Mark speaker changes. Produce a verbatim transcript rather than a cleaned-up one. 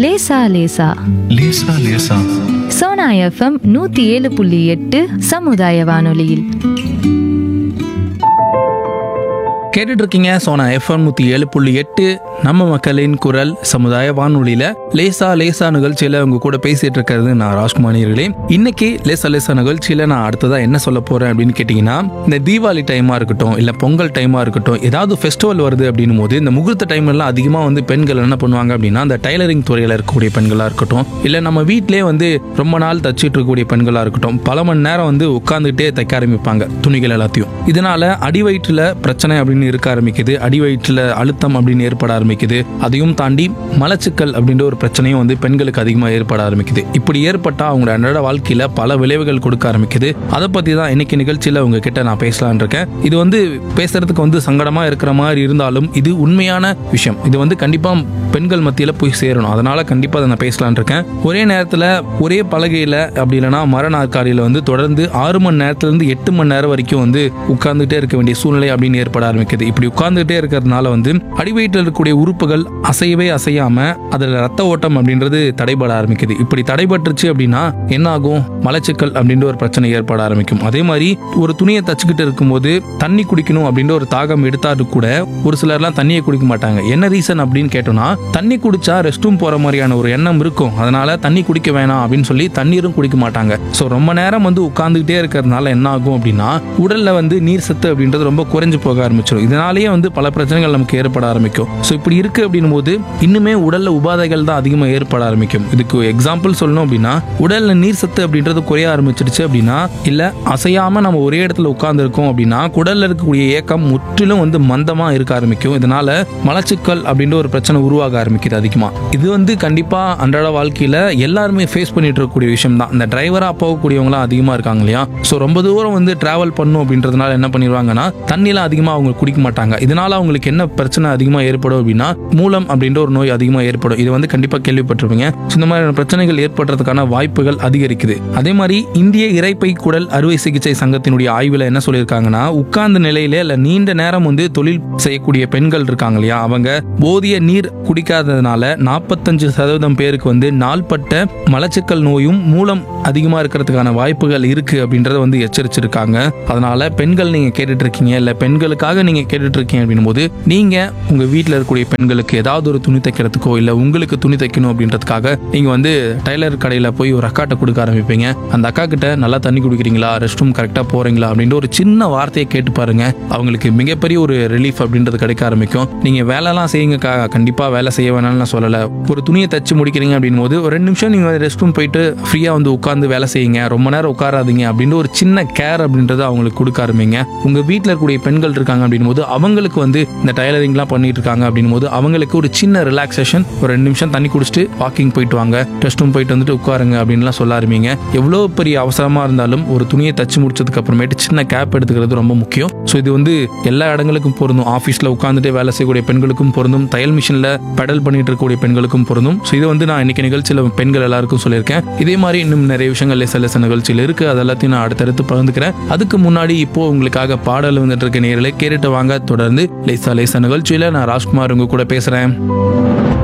Speaker 1: லேசா லேசா
Speaker 2: லேசா லேசா
Speaker 1: சோனா எஃப்எம் நூத்தி ஏழு புள்ளி எட்டு சமுதாய வானொலியில்.
Speaker 3: கேட்டுட்டு இருக்கீங்க சோனா எஃப்எம் நூற்றி ஏழு புள்ளி எட்டு நம்ம மக்களின் குரல் சமுதாய வானொலியில் லேசா லேசா நிகழ்ச்சியில் உங்க கூட பேசிட்டு இருக்கிறது நான் ராஜ்குமாரிகளே. இன்னைக்கு லேசா லேசா நிகழ்ச்சியில் நான் அடுத்ததா என்ன சொல்ல போறேன் அப்படின்னு கேட்டிங்கன்னா, இந்த தீபாவளி டைமாக இருக்கட்டும் இல்லை பொங்கல் டைமாக இருக்கட்டும், ஏதாவது ஃபெஸ்டிவல் வருது அப்படின்னும் போது இந்த முகூர்த்த டைம்லாம் அதிகமாக வந்து பெண்கள் என்ன பண்ணுவாங்க அப்படின்னா, அந்த டைலரிங் துறையில் இருக்கக்கூடிய பெண்களாக இருக்கட்டும் இல்லை நம்ம வீட்டிலே வந்து ரொம்ப நாள் தச்சிட்டு இருக்கக்கூடிய பெண்களாக இருக்கட்டும், பல மணி நேரம் வந்து உட்காந்துக்கிட்டே தைக்க ஆரம்பிப்பாங்க துணிகள் எல்லாத்தையும். இதனால அடிவயிற்றுல பிரச்சனை அப்படின்னு இருக்க ஆரம்பிக்குது, அடிவயிற்றுல அழுத்தம் அப்படின்னு ஏற்பட ஆரம்பிக்குது. அதையும் தாண்டி மலச்சிக்கல் அப்படின்ற ஒரு பிரச்சனையும் வந்து பெண்களுக்கு அதிகமாக ஏற்பட ஆரம்பிக்குது. இப்படி ஏற்பட்டா அவங்களோட அன்றாட வாழ்க்கையில பல விளைவுகள் கொடுக்க ஆரம்பிக்குது. அதை பத்தி தான் இன்னைக்கு நிகழ்ச்சியில உங்ககிட்ட நான் பேசலான் இருக்கேன். இது வந்து பேசுறதுக்கு வந்து சங்கடமா இருக்கிற மாதிரி இருந்தாலும் இது உண்மையான விஷயம். இது வந்து கண்டிப்பா பெண்கள் மத்தியில போய் சேரணும். அதனால கண்டிப்பா அதை நான் பேசலான் இருக்கேன். ஒரே நேரத்துல ஒரே பலகையில அப்படி இல்லைன்னா மர நாற்காலியில வந்து தொடர்ந்து ஆறு மணி நேரத்துல இருந்து எட்டு மணி நேரம் வரைக்கும் வந்து உட்கார்ந்துட்டே இருக்க வேண்டிய சூழ்நிலை அப்படின்னு ஏற்பட ஆரம்பிக்குது. இப்படி உட்கார்ந்துட்டே இருக்கிறதுனால வந்து அடிவயிற்றில் இருக்கக்கூடிய உறுப்புகள் அசையவே அசையாம அதுல ரத்த ஓட்டம் அப்படின்றது தடைபட ஆரம்பிக்குது. இப்படி தடைபட்டுருச்சு அப்படின்னா என்ன ஆகும்? மலச்சிக்கல் அப்படின்ற ஒரு பிரச்சனை ஏற்பட ஆரம்பிக்கும். அதே மாதிரி ஒரு துணியை தச்சுக்கிட்டு இருக்கும்போது தண்ணி குடிக்கணும் அப்படின்ற ஒரு தாகம் எடுத்தாரு கூட ஒரு சிலர்லாம் தண்ணியை குடிக்க மாட்டாங்க. என்ன ரீசன் அப்படின்னு கேட்டோம்னா, தண்ணி குடிச்சா ரெஸ்ட் ரூம் போற மாதிரியான ஒரு எண்ணம் இருக்கும், அதனால தண்ணி குடிக்க வேணாம் அப்படின்னு சொல்லி தண்ணீரும் குடிக்க மாட்டாங்க. ஸோ ரொம்ப நேரம் வந்து உட்கார்ந்துகிட்டே இருக்கிறதுனால என்ன ஆகும் அப்படின்னா, உடல்ல வந்து நீர் சத்து அப்படின்றது ரொம்ப குறைஞ்சு போக ஆரம்பிச்சிடும். இதனாலேயே வந்து பல பிரச்சனைகள் நமக்கு ஏற்பட ஆரம்பிக்கும். ஸோ இப்படி இருக்கு அப்படின்னும் போது இன்னுமே உடல்ல உபாதைகள் தான் அதிகமாக ஏற்பட ஆரம்பிக்கும். இதுக்கு எக்ஸாம்பிள் சொல்லணும் அப்படின்னா, உடல்ல நீர் சத்து அப்படின்றது குறைய ஆரம்பிச்சிருச்சு அப்படின்னா, இல்ல அசையாம நம்ம ஒரே இடத்துல உட்கார்ந்து இருக்கோம் அப்படின்னா குடல்ல இருக்கக்கூடிய ஏக்கம் முற்றிலும் வந்து மந்தமா இருக்க ஆரம்பிக்கும். இதனால மலச்சிக்கல் அப்படின்ற ஒரு பிரச்சனை உருவாக ஆரம்பிக்குது அதிகமா. இது வந்து கண்டிப்பா அன்றாட வாழ்க்கையில எல்லாருமே ஃபேஸ் பண்ணிட்டு இருக்கக்கூடிய விஷயம் தான். இந்த டிரைவரா போகக்கூடியவங்களாம் அதிகமா இருக்காங்க இல்லையா? ஸோ ரொம்ப தூரம் வந்து டிராவல் பண்ணும் அப்படின்றதுனால என்ன பண்ணிடுவாங்கன்னா, தண்ணிலாம் அதிகமாக அவங்க குடிக்க மாட்டாங்க. இதனால அவங்களுக்கு என்ன பிரச்சனை அதிகமாக ஏற்படும் அப்படின்னா, மூலம் அப்படின்ற ஒரு நோய் அதிகமாக ஏற்படும். இது வந்து கண்டிப்பா கேள்விப்பட்டிருப்பீங்க. இந்த மாதிரியான பிரச்சனைகள் ஏற்படுறதுக்கான வாய்ப்புகள் அதிகரிக்குது. அதே மாதிரி இந்திய இரைப்பை குடல் அறுவை சிகிச்சை சங்கத்தினுடைய ஆய்வுல என்ன சொல்லியிருக்காங்கன்னா, உட்கார்ந்த நிலையில இல்ல நீண்ட நேரம் வந்து தொழில் செய்யக்கூடிய பெண்கள் இருக்காங்க இல்லையா, அவங்க போதிய நீர் குடிக்காததுனால நாற்பத்தஞ்சு சதவீதம் பேருக்கு வந்து நாள்பட்ட மலச்சிக்கல் நோயும் மூலம் அதிகமா இருக்கிறதுக்கான வாய்ப்புகள் இருக்கு அப்படின்றத வந்து எச்சரிச்சிருக்காங்க. அதனால பெண்கள் நீங்க கேட்டுட்டு இருக்கீங்க இல்ல பெண்களுக்காக நீங்க கேட்டுட்டு இருக்கீங்க அப்படின்னும் போது, நீங்க உங்க வீட்டில் இருக்கக்கூடிய பெண்களுக்கு ஏதாவது ஒரு துணி தைக்கிறதுக்கோ இல்ல உங்களுக்கு துணி தைக்கணும் அப்படின்றதுக்காக நீங்க வந்து டைலர் கடையில போய் ஒரு அக்காட்ட கொடுக்க ஆரம்பிப்பீங்க. அந்த அக்கா கிட்ட நல்லா தண்ணி குடிக்கிறீங்களா, ரெஸ்ட் ரூம் கரெக்டா போறீங்களா அப்படின்ற ஒரு சின்ன வார்த்தையை கேட்டு பாருங்க. அவங்களுக்கு மிகப்பெரிய ஒரு ரிலீஃப் அப்படின்றது கிடைக்க ஆரம்பிக்கும். நீங்க வேலைலாம் செய்யுங்க, கண்டிப்பா வேலை செய்ய வேணாம்னு நான் சொல்லல. ஒரு துணியை தச்சு முடிக்கிறீங்க அப்படின் போது ஒரு ரெண்டு நிமிஷம் நீங்க ரெஸ்ட் ரூம் போயிட்டு ஃப்ரீயா வந்து உட்கார்ந்து வேலை செய்யுங்க, ரொம்ப நேரம் உட்காராதீங்க அப்படின்ற ஒரு சின்ன கேர் அப்படின்றத அவங்களுக்கு கொடுக்க ஆரம்பிங்க. உங்க வீட்டில் இருக்கக்கூடிய பெண்கள் இருக்காங்க அப்படின் போது அவங்களுக்கு வந்து இந்த டைலரிங்லாம் பண்ணிட்டு இருக்காங்க அப்படின் போது அவங்களுக்கு ஒரு சின்ன ரிலாக்ஸேஷன், ஒரு ரெண்டு நிமிஷம் தண்ணி குடிச்சிட்டு வாக்கிங் போயிட்டு வாங்க, ரெஸ்ட் ரூம் போயிட்டு வந்துட்டு உட்காருங்க அப்படின்லாம் சொல்ல ஆரம்பிங்க. எவ்வளோ பெரிய அவசரமா இருந்தாலும் ஒரு துணியை தச்சு முடிச்சதுக்கு அப்புறமேட்டு சின்ன கேப் எடுத்துக்கிறது ரொம்ப முக்கியம். ஸோ இது வந்து எல்லா இடங்களுக்கும் பொருந்தும். ஆஃபீஸில் உட்காந்துட்டு வேலை செய்யக்கூடிய பெண்களுக்கும் பொருந்தும், தையல் மிஷினில் பெடல் பண்ணிட்டு இருக்கக்கூடிய பெண்களுக்கும் பொருந்தும். ஸோ இதை வந்து நான் இன்னைக்கு நிகழ்ச்சியில் பெண்கள் எல்லாருக்கும் சொல்லியிருக்கேன். இதே மாதிரி இன்னும் நிறைய விஷயங்கள் லேசா லேசா நிகழ்ச்சியில் இருக்கு. அது எல்லாத்தையும் நான் அடுத்தடுத்து பகிர்ந்துக்கிறேன். அதுக்கு முன்னாடி இப்போ உங்களுக்காக பாடல் வந்துட்டு இருக்க நேரலை கேட்டுட்டு வாங்க. தொடர்ந்து லேசா லேசா நிகழ்ச்சியில் நான் ராஜ்குமார் உங்க கூட பேசுறேன்.